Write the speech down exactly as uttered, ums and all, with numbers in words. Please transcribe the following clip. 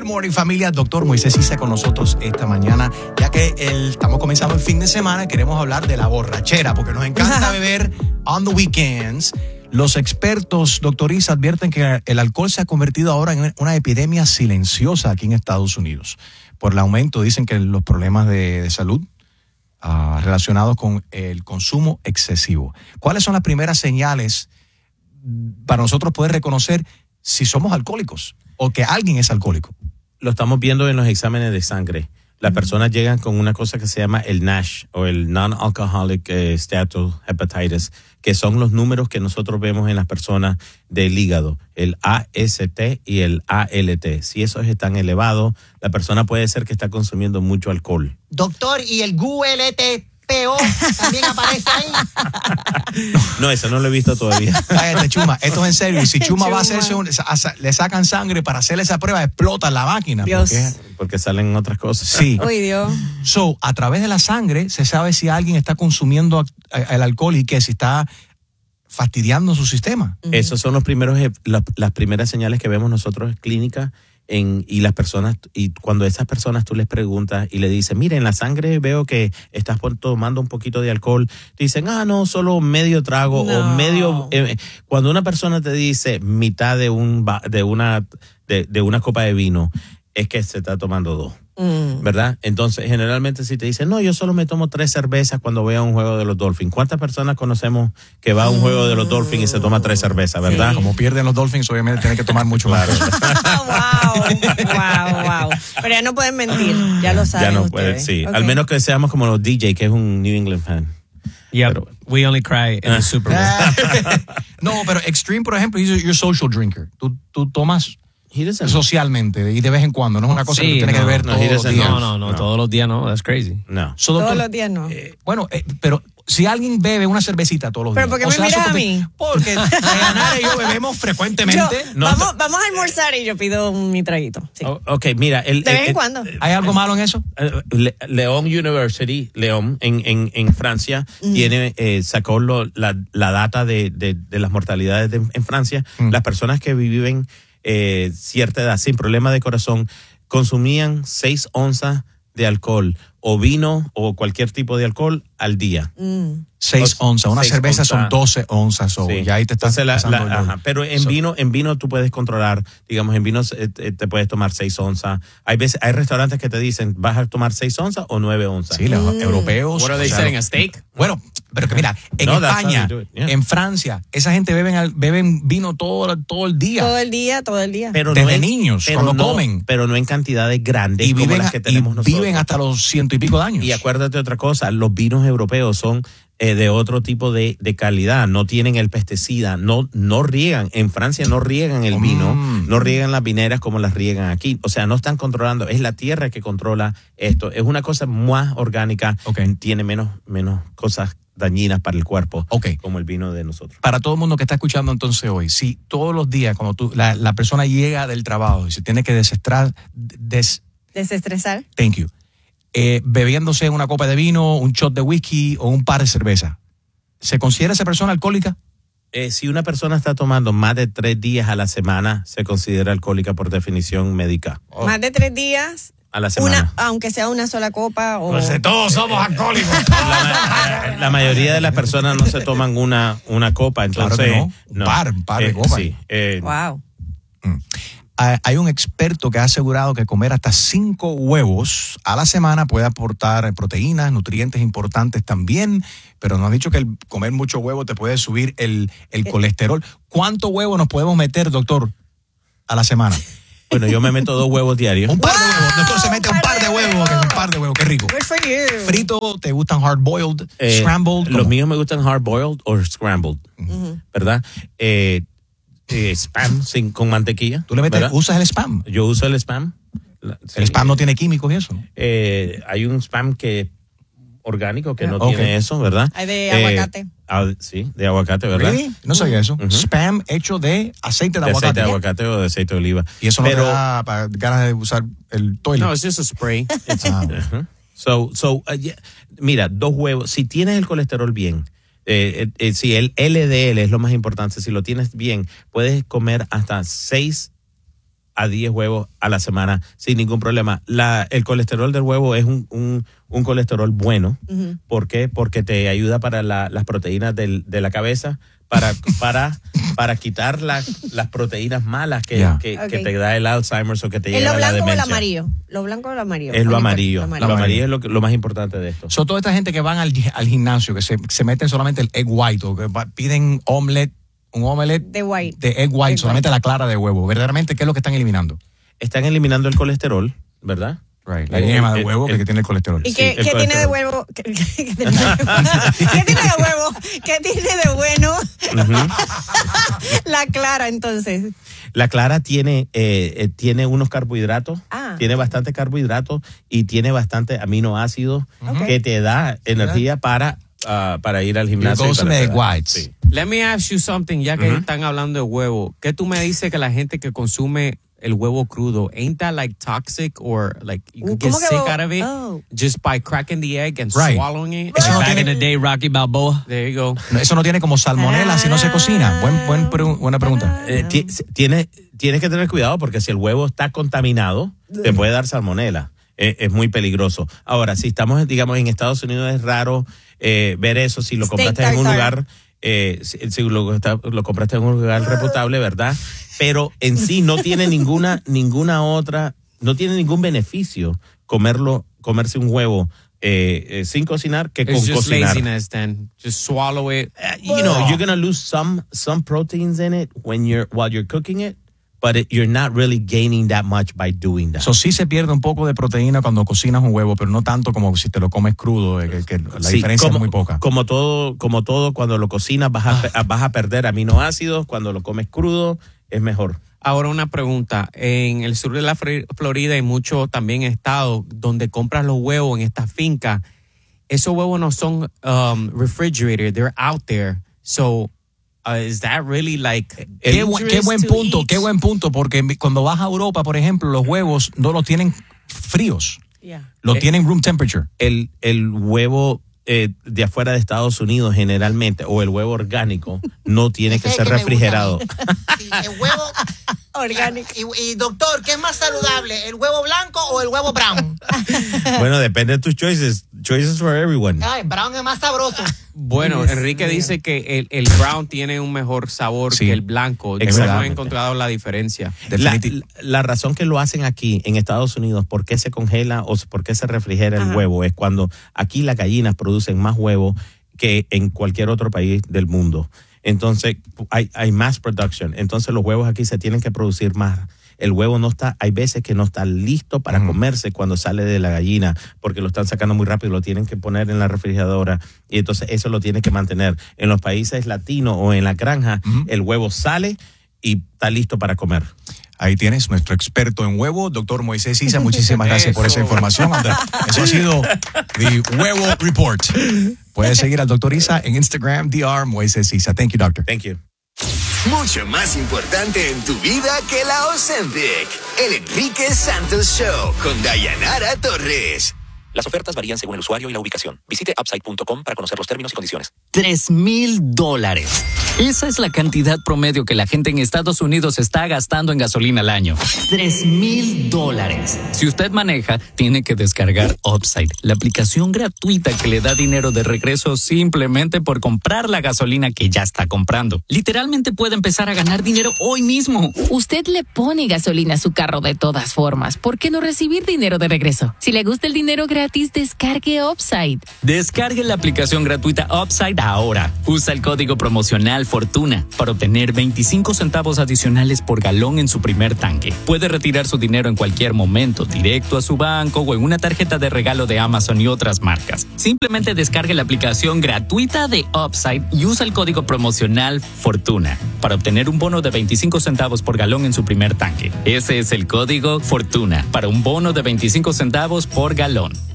morning, familia. Doctor Moisés Issa con nosotros esta mañana, ya que el, estamos comenzando el fin de semana. Queremos hablar de la borrachera, porque nos encanta beber on the weekends. Los expertos, doctor Issa, advierten que el alcohol se ha convertido ahora en una epidemia silenciosa aquí en Estados Unidos. Por el aumento, dicen que los problemas de, de salud uh, relacionados con el consumo excesivo. ¿Cuáles son las primeras señales para nosotros poder reconocer si somos alcohólicos o que alguien es alcohólico? Lo estamos viendo en los exámenes de sangre. Las personas llegan con una cosa que se llama el NASH o el Non-Alcoholic eh, Steatohepatitis, que son los números que nosotros vemos en las personas del hígado, el A S T y el A L T. Si esos están elevados, la persona puede ser que está consumiendo mucho alcohol. Doctor, ¿y el G U L T P O también aparece ahí? No, eso no lo he visto todavía. Cállate, Chuma, esto es en serio. Y si Chuma, Chuma va a hacerse, un, le sacan sangre para hacerle esa prueba, explota la máquina. Dios. Porque, porque salen otras cosas. Sí. Uy, Dios. So, a través de la sangre se sabe si alguien está consumiendo el alcohol y que si está fastidiando su sistema. Uh-huh. Esos son los primeros, las, las primeras señales que vemos nosotros en clínica. En, y las personas, y cuando esas personas tú les preguntas y le dices, mire, en la sangre veo que estás tomando un poquito de alcohol, te dicen, ah, no, solo medio trago no. o medio. Eh, cuando una persona te dice mitad de un de una de, de una copa de vino, es que se está tomando dos. Mm. ¿Verdad? Entonces, generalmente si te dicen, no, yo solo me tomo tres cervezas cuando voy a un juego de los Dolphins. ¿Cuántas personas conocemos que va a un juego de los Dolphins y se toma tres cervezas, verdad? Sí. Como pierden los Dolphins, obviamente tienen que tomar mucho más. Wow, wow, wow. Pero ya no pueden mentir, ya lo saben. Ya no ustedes. pueden, sí. Okay. Al menos que seamos como los D J, que es un New England fan. Yeah, pero, we only cry in the Super Bowl. No, pero Extreme, por ejemplo, you're a social drinker. Tú, tú tomas socialmente y de vez en cuando, no es una cosa sí, que tú tienes no, que ver no, todos los días. No, no, no, no, todos los días no, that's crazy. No. So, doctor, todos los días no. Eh, bueno, eh, pero si alguien bebe una cervecita todos los ¿Pero días. ¿Pero por qué me miras a mí? Porque Dayanara y yo bebemos frecuentemente. Yo, no, vamos, vamos a almorzar y yo pido mi traguito. Sí. Oh, ok, mira. El, de vez el, en cuando. ¿Hay algo malo en eso? Le, León University, León, en, en, en Francia, mm. tiene eh, sacó lo, la, la data de, de, de las mortalidades de, en Francia. Mm. Las personas que viven eh, cierta edad, sin problema de corazón, consumían seis onzas de alcohol o vino o cualquier tipo de alcohol al día. Mm. Seis onzas. Una cerveza onza. Son doce onzas. O sí. Ya ahí te estás la, pasando la, ajá, pero en so. vino, en vino tú puedes controlar, digamos, en vino eh, te puedes tomar seis onzas. Hay veces, hay restaurantes que te dicen, ¿vas a tomar seis onzas o nueve onzas? Sí, los mm. europeos. What are they o sea, setting, a steak? Bueno, pero que mira, en no, España, yeah. en Francia, esa gente beben, beben vino todo, todo el día. Todo el día, todo el día. Pero Desde no en, niños, pero cuando no, comen. Pero no en cantidades grandes y como viven, las que tenemos y nosotros. Viven hasta los ciento y pico de años. Y acuérdate otra cosa, los vinos europeos son eh, de otro tipo de, de calidad, no tienen el pesticida, no, no riegan, en Francia no riegan el vino, mm. no riegan las vineras como las riegan aquí, o sea, no están controlando, es la tierra que controla esto, es una cosa más orgánica, okay. tiene menos, menos cosas dañinas para el cuerpo, okay. como el vino de nosotros. Para todo el mundo que está escuchando entonces hoy, si todos los días cuando tú, la, la persona llega del trabajo y se tiene que desestrar, des, desestresar, thank you, eh, bebiéndose una copa de vino, un shot de whisky o un par de cerveza, ¿se considera esa persona alcohólica? Eh, si una persona está tomando más de tres días a la semana, se considera alcohólica por definición médica. Oh. Más de tres días a la semana. Una, aunque sea una sola copa o... Pues todos somos alcohólicos. La, la mayoría de las personas no se toman una, una copa, entonces... Claro que no. no. Un par, un par de eh, copas. Sí. Eh, wow. Mm. Hay un experto que ha asegurado que comer hasta cinco huevos a la semana puede aportar proteínas, nutrientes importantes también, pero nos ha dicho que el comer mucho huevo te puede subir el, el colesterol. ¿Cuánto huevo nos podemos meter, doctor, a la semana? Bueno, yo me meto dos huevos diarios. Un par de huevos. Doctor se mete un par de huevos, que es un par de huevos, qué rico. Good for you. Frito, ¿te gustan hard boiled, eh, scrambled? Los míos me gustan hard boiled o scrambled, uh-huh. ¿verdad? Eh, Eh, spam sin, con mantequilla. ¿Tú le metes, usas el spam? Yo uso el spam. El sí. spam no tiene químicos y eso, ¿no? Eh, hay un spam que orgánico que no okay. tiene eso, ¿verdad? Hay de aguacate. Eh, ah, sí, de aguacate, ¿verdad? ¿Really? No sabía eso. Uh-huh. Spam hecho de aceite de, de aguacate. aceite de aguacate o de aceite de oliva. Y eso Pero, no te da para ganas de usar el toilet. No, es just a spray. ah, uh-huh. So, so uh, yeah. Mira, dos huevos. Si tienes el colesterol bien, Eh, eh, eh, si el L D L es lo más importante, si lo tienes bien, puedes comer hasta seis a diez huevos a la semana sin ningún problema. La, el colesterol del huevo es un, un, un colesterol bueno. Ujú. ¿Por qué? Porque te ayuda para la, las proteínas del, de la cabeza, para, para, para quitar la, las proteínas malas que, Yeah. que, Ok. que te da el Alzheimer's o que te ¿Es lleva lo a la blanco o el demencia. amarillo? Lo blanco o el amarillo. Es lo No importa, amarillo. Lo amarillo, es lo, que- lo más importante de esto. Son toda esta gente que van al, al gimnasio, que se, se meten solamente el egg white o que va- piden omelette, un omelette De white. de egg white, Egg solamente white. la clara de huevo. Verdaderamente, ¿qué es lo que están eliminando? Están eliminando el colesterol, ¿verdad? Right. La El- yema de el- huevo el- que tiene el colesterol. ¿Y Sí, qué, el qué tiene de colesterol. huevo? ¿Qué, qué- qué tiene de ¿Qué tiene de huevo? ¿Qué tiene de bueno? La clara, entonces. La clara tiene, eh, eh, tiene unos carbohidratos, Ah. tiene bastante carbohidratos y tiene bastante aminoácidos Ok. que te da energía para, ah, para ir al gimnasio. y goes para to the hacer- egg whites. Sí. Let me ask you something, ya que Ujú. están hablando de huevo. ¿Qué tú me dices que la gente que consume el huevo crudo, ain't that like toxic or like you could get ¿Cómo que sick huevo? out of it Oh. just by cracking the egg and Right. swallowing it? Eso no Back tiene- in the day, Rocky Balboa. There you go. No, eso no tiene como salmonela si no se cocina. Buen, buen pre- buena pregunta. Eh, ti- tiene, tienes que tener cuidado porque si el huevo está contaminado, te puede dar salmonela. Eh, es muy peligroso. Ahora, si estamos, digamos, en Estados Unidos es raro eh, ver eso. Si lo Steak compraste en un tartare. lugar, eh, si, si lo, está- lo compraste en un lugar reputable, ¿verdad? Pero en sí no tiene ninguna, ninguna otra, no tiene ningún beneficio comerlo, comerse un huevo eh, eh, sin cocinar que con It's just cocinar. laziness then. Just swallow it. Uh, you know, you're gonna lose some some proteins in it when you're while you're cooking it, but it, you're not really gaining that much by doing that. Eso sí se pierde un poco de proteína cuando cocinas un huevo, pero no tanto como si te lo comes crudo, eh, que, que la Sí, diferencia como, es muy poca. Como todo, como todo, cuando lo cocinas vas a, pe- vas a perder aminoácidos. Cuando lo comes crudo es mejor. Ahora una pregunta. En el sur de la Fri- Florida hay muchos también estados donde compras los huevos en estas fincas. Esos huevos no son um, refrigerated, they're out there. So, uh, is that really like Qué, bu- qué dangerous buen to punto, eat? qué buen punto, porque mi- cuando vas a Europa, por ejemplo, los huevos no los tienen fríos, Yeah. los Eh, tienen room temperature. El, el huevo eh, de afuera de Estados Unidos generalmente, o el huevo orgánico, no tiene Ese que es ser el que me gusta refrigerado. a mí. Sí, el huevo Orgánico. Y, y doctor, ¿qué es más saludable? ¿El huevo blanco o el huevo brown? Bueno, depende de tus choices. Choices for everyone. Ay, brown es más sabroso. Bueno, Dios Enrique mío. dice que el, el brown tiene un mejor sabor Sí. que el blanco. Yo no Exactamente. he encontrado la diferencia. La, Definiti- la razón que lo hacen aquí en Estados Unidos, por qué se congela o por qué se refrigera el Ajá. huevo, es cuando aquí las gallinas producen más huevo que en cualquier otro país del mundo. Entonces, hay, hay mass production. Entonces, los huevos aquí se tienen que producir más. El huevo no está, hay veces que no está listo para Ujú. comerse cuando sale de la gallina, porque lo están sacando muy rápido, lo tienen que poner en la refrigeradora y entonces eso lo tiene que mantener. En los países latinos o en la granja, Ujú. el huevo sale y está listo para comer. Ahí tienes nuestro experto en huevo, doctor Moisés Isa. Muchísimas gracias por esa Eso. información. Eso ha sido The Huevo Report. Puedes seguir al doctor Isa en Instagram, doctor Moisés Isa. Thank you, doctor. Thank you. Mucho más importante en tu vida que la Ozempic. El Enrique Santos Show con Dayanara Torres. Las ofertas varían según el usuario y la ubicación. Visite upside punto com para conocer los términos y condiciones. Tres mil dólares. Esa es la cantidad promedio que la gente en Estados Unidos está gastando en gasolina al año. Tres mil dólares. Si usted maneja, tiene que descargar Upside, la aplicación gratuita que le da dinero de regreso simplemente por comprar la gasolina que ya está comprando. Literalmente puede empezar a ganar dinero hoy mismo. Usted le pone gasolina a su carro de todas formas. ¿Por qué no recibir dinero de regreso? Si le gusta el dinero gratis, descargue Upside. Descargue la aplicación gratuita Upside ahora. Usa el código promocional Fortuna para obtener veinticinco centavos adicionales por galón en su primer tanque. Puede retirar su dinero en cualquier momento, directo a su banco o en una tarjeta de regalo de Amazon y otras marcas. Simplemente descargue la aplicación gratuita de Upside y usa el código promocional Fortuna para obtener un bono de veinticinco centavos por galón en su primer tanque. Ese es el código Fortuna para un bono de veinticinco centavos por galón.